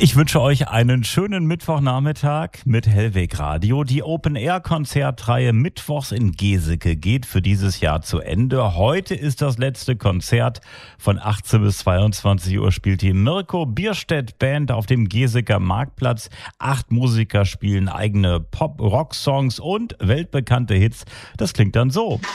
Ich wünsche euch einen schönen Mittwochnachmittag mit Hellweg Radio. Die Open-Air-Konzertreihe Mittwochs in Geseke geht für dieses Jahr zu Ende. Heute ist das letzte Konzert. Von 18 bis 22 Uhr spielt die Mirko Bierstedt Band auf dem Geseker Marktplatz. 8 Musiker spielen eigene Pop-Rock-Songs und weltbekannte Hits. Das klingt dann so.